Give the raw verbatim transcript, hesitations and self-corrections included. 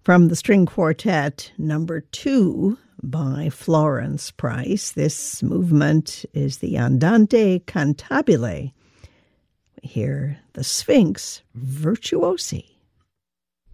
From the String Quartet number two by Florence Price, this movement is the Andante Cantabile. We hear the Sphinx Virtuosi.